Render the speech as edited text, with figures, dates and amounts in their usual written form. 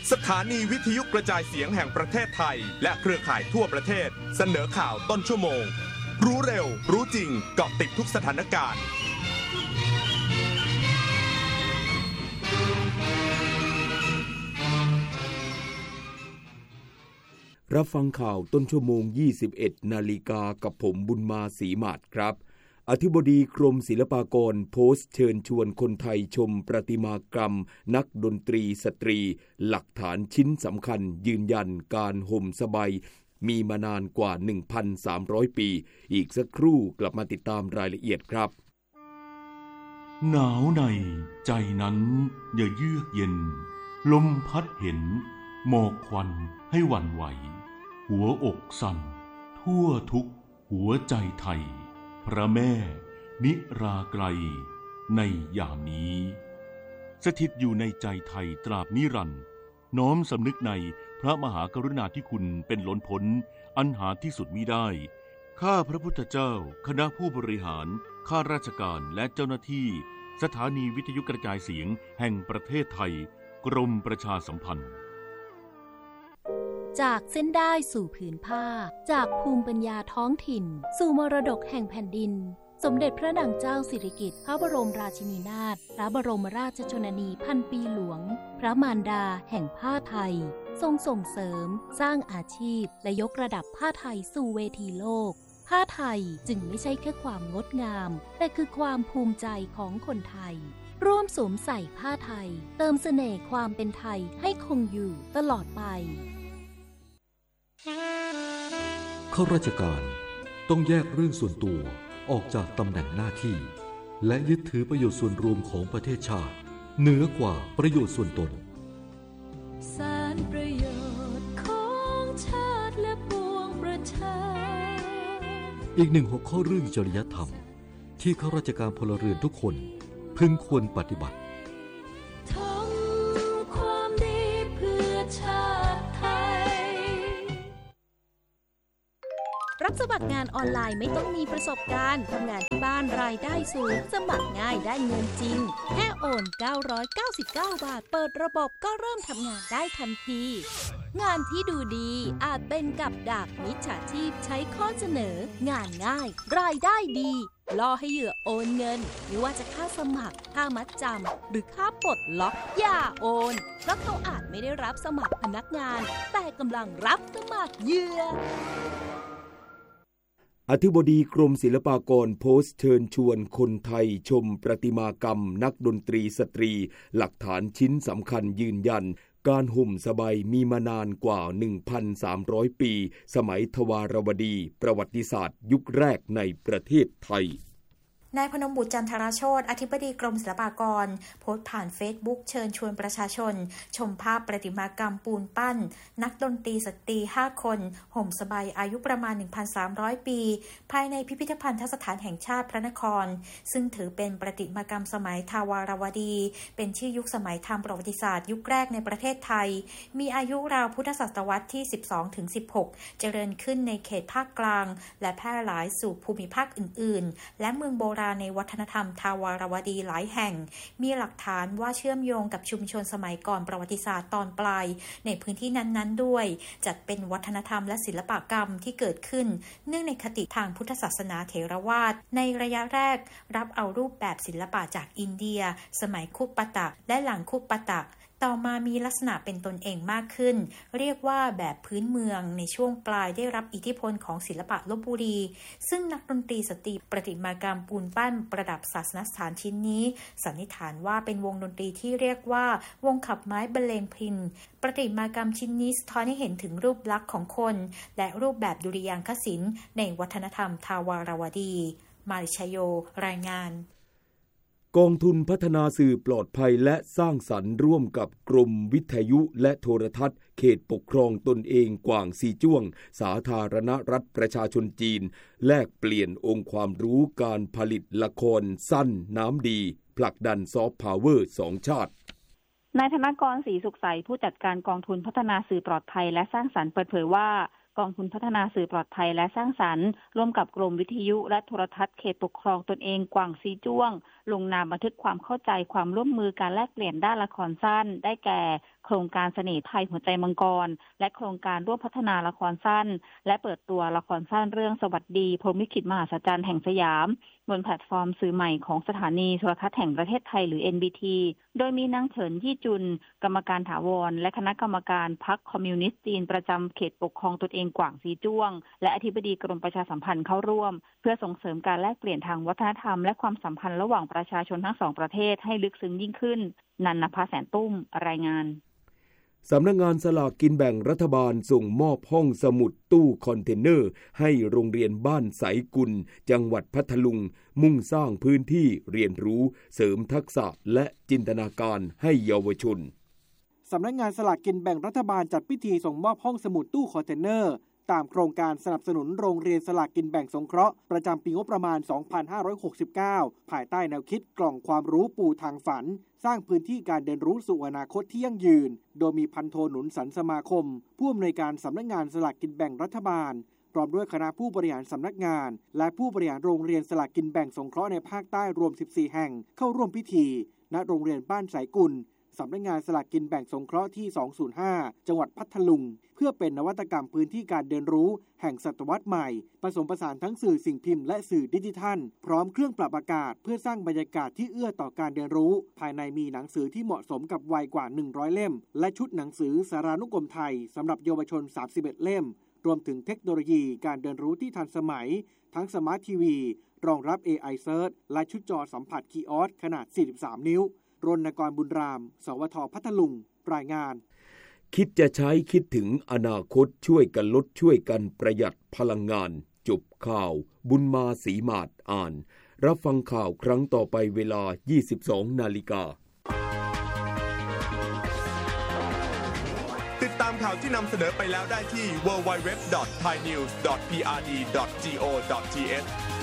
สถานีวิทยุกระจายเสียงแห่งประเทศไทยและเครือข่ายทั่วประเทศเสนอข่าวต้นชั่วโมงรู้เร็วรู้จริงเกาะติดทุกสถานการณ์รับฟังข่าวต้นชั่วโมง 21 นาฬิกากับผมบุญมาศรีหมาดครับอธิบดีกรมศิลปากรโพสต์เชิญชวนคนไทยชมประติมากรรมนักดนตรีสตรีหลักฐานชิ้นสำคัญยืนยันการห่มสบายมีมานานกว่า 1,300 ปีอีกสักครู่กลับมาติดตามรายละเอียดครับหนาวในใจนั้นอย่าเยือกเย็นลมพัดเห็นหมอกควันให้หวั่นไหวหัวอกสั่นทั่วทุกหัวใจไทยพระแม่นิราไกลในยามนี้สถิตอยู่ในใจไทยตราบนิรันดร์น้อมสำนึกในพระมหากรุณาธิคุณเป็นล้นพ้นอันหาที่สุดมิได้ข้าพระพุทธเจ้าคณะผู้บริหารข้าราชการและเจ้าหน้าที่สถานีวิทยุกระจายเสียงแห่งประเทศไทยกรมประชาสัมพันธ์จากเส้นได้สู่ผืนผ้าจากภูมิปัญญาท้องถิ่นสู่มรดกแห่งแผ่นดินสมเด็จพระนางเจ้าสิริกิติ์พระบรมราชินีนาถพระบรมราชชนนีพันปีหลวงพระมารดาแห่งผ้าไทยทรงส่งเสริมสร้างอาชีพและยกระดับผ้าไทยสู่เวทีโลกผ้าไทยจึงไม่ใช่แค่ความงดงามแต่คือความภูมิใจของคนไทยร่วมสวมใส่ผ้าไทยเติมเสน่ห์ความเป็นไทยให้คงอยู่ตลอดไปข้าราชการต้องแยกเรื่องส่วนตัวออกจากตำแหน่งหน้าที่และยึดถือประโยชน์ส่วนรวมของประเทศชาติเหนือกว่าประโยชน์ส่วนตนสารประโยชน์ของชาติและปวงประชาอีกหนึ่งหัวข้อเรื่องจริยธรรมที่ข้าราชการพลเรือนทุกคนพึงควรปฏิบัติทำความดีเพื่อชาติไทยรับสมัครงานออนไลน์ไม่ต้องมีประสบการณ์ทำงานที่บ้านรายได้สูงสมัครง่ายได้เงินจริงแค่โอน999 บาทเปิดระบบก็เริ่มทำงานได้ทันทีงานที่ดูดีอาจเป็นกับดักมิจฉาชีพใช้ข้อเสนองานง่ายรายได้ดีล่อให้เหยื่อโอนเงินไม่ว่าจะค่าสมัครค่ามัดจำหรือค่าปลดล็อกอย่าโอนเพราะเขาอาจไม่ได้รับสมัครพนักงานแต่กำลังรับสมัครเหยื่ออธิบดีกรมศิลปากรโพสต์เชิญชวนคนไทยชมประติมากรรมนักดนตรีสตรีหลักฐานชิ้นสำคัญยืนยันการห่มสบายมีมานานกว่า 1,300 ปีสมัยทวารวดีประวัติศาสตร์ยุคแรกในประเทศไทยนายพนมบุตรจันทรโชติอธิบดีกรมศิลปากรโพสต์ผ่านเฟซบุ๊กเชิญชวนประชาชนชมภาพประติมากรรมปูนปั้นนักดนตรีสตรี5คนห่มสบายอายุประมาณ 1,300 ปีภายในพิพิธภัณฑสถานแห่งชาติพระนครซึ่งถือเป็นประติมากรรมสมัยทวารวดีเป็นชื่อยุคสมัยทางประวัติศาสตร์ยุคแรกในประเทศไทยมีอายุราวพุทธศตวรรษที่ 12-16 เจริญขึ้นในเขตภาคกลางและแพร่หลายสู่ภูมิภาคอื่นๆและเมืองโบราณในวัฒนธรรมทวารวดีหลายแห่งมีหลักฐานว่าเชื่อมโยงกับชุมชนสมัยก่อนประวัติศาสตร์ตอนปลายในพื้นที่นั้นๆด้วยจัดเป็นวัฒนธรรมและศิลปกรรมที่เกิดขึ้นเนื่องในคติทางพุทธศาสนาเถรวาทในระยะแรกรับเอารูปแบบศิลปะจากอินเดียสมัยคุปปตะและหลังคุปปตะต่อมามีลักษณะเป็นตนเองมากขึ้นเรียกว่าแบบพื้นเมืองในช่วงปลายได้รับอิทธิพลของศิลปะลพบุรีซึ่งนักดนตรีสตรีประติมากรรมปูนปั้นประดับศาสนสถานชิ้นนี้สันนิษฐานว่าเป็นวงดนตรีที่เรียกว่าวงขับไม้บรรเลงพิณประติมากรรมชิ้นนี้สะท้อนให้เห็นถึงรูปลักษณ์ของคนและรูปแบบดุริยางคศิลป์ในวัฒนธรรมทวารวดีมาริชโยรายงานกองทุนพัฒนาสื่อปลอดภัยและสร้างสรรค์ร่วมกับกรมวิทยุและโทรทัศน์เขตปกครองตนเองกวางซีจ้วงสาธารณรัฐประชาชนจีนแลกเปลี่ยนองค์ความรู้การผลิตละครสั้นน้ำดีผลักดันซอฟต์พาวเวอร์2ชาตินายธนกรศรีสุขใสผู้จัดการกองทุนพัฒนาสื่อปลอดภัยและสร้างสรรค์เปิดเผยว่า กกองทุนพัฒนาสื่อปลอดภัยและสร้างสรรค์ร่วมกับกรมวิทยุและโทรทัศน์เขตปกครองตนเองกวางซีจ้วงลงนามบันทึกความเข้าใจความร่วมมือการแลกเปลี่ยนด้านละครสั้นได้แก่โครงการเสน่ห์ไทยหัวใจมังกรและโครงการร่วมพัฒนาละครสั้นและเปิดตัวละครสั้นเรื่องสวัสดีพรหมลิขิตมหัศจรรย์แห่งสยามบนแพลตฟอร์มสื่อใหม่ของสถานีโทรทัศน์แห่งประเทศไทยหรือ NBT โดยมีนางเฉินยี่จุนกรรมการถาวรและคณะกรรมการพรรคคอมมิวนิสต์จีนประจำเขตปกครองตนเองกวางซีจ้วงและอธิบดีกรมประชาสัมพันธ์เข้าร่วมเพื่อส่งเสริมการแลกเปลี่ยนทางวัฒนธรรมและความสัมพันธ์ระหว่างประชาชนทั้งสองประเทศให้ลึกซึ้งยิ่งขึ้นนันนภาแสนตุ้มรายงานสำนักงานสลากกินแบ่งรัฐบาลส่งมอบห้องสมุดตู้คอนเทนเนอร์ให้โรงเรียนบ้านไสกุลจังหวัดพัทลุงมุ่งสร้างพื้นที่เรียนรู้เสริมทักษะและจินตนาการให้เยาวชนสำนักงานสลากกินแบ่งรัฐบาลจัดพิธีส่งมอบห้องสมุดตู้คอนเทนเนอร์ตามโครงการสนับสนุนโรงเรียนสลากกินแบ่งสงเคราะห์ประจำปีงบประมาณ 2569 ภายใต้แนวคิดกล่องความรู้ปูทางฝันสร้างพื้นที่การเรียนรู้สู่อนาคตที่ยั่งยืนโดยมีพันโทหนุนสันสมาคมผู้อำนวยการสำนักงานสลากกินแบ่งรัฐบาลพร้อมด้วยคณะผู้บริหารสำนักงานและผู้บริหารโรงเรียนสลากกินแบ่งสงเคราะห์ในภาคใต้รวม 14 แห่งเข้าร่วมพิธีณโรงเรียนบ้านไสกุลสำนักงานสลากกินแบ่งสงเคราะห์ที่ 205 จังหวัดพัทลุงเพื่อเป็นนวัตกรรมพื้นที่การเรียนรู้แห่งศตวรรษใหม่ผสมผสานทั้งสื่อสิ่งพิมพ์และสื่อดิจิทัลพร้อมเครื่องปรับอากาศเพื่อสร้างบรรยากาศที่เอื้อต่อการเรียนรู้ภายในมีหนังสือที่เหมาะสมกับวัยกว่า100เล่มและชุดหนังสือสารานุกรมไทยสำหรับเยาวชน31เล่มรวมถึงเทคโนโลยีการเรียนรู้ที่ทันสมัยทั้งสมาร์ททีวีรองรับ AI Search และชุดจอสัมผัสคีออสขนาด43นิ้วรณกรบุญรามสวท.พัทลุงรายงานคิดจะใช้คิดถึงอนาคตช่วยกันลดช่วยกันประหยัดพลังงานจบข่าวบุญมาศรีมาศอ่านรับฟังข่าวครั้งต่อไปเวลา 22 นาฬิกาติดตามข่าวที่นำเสนอไปแล้วได้ที่ www.thainews.prd.go.th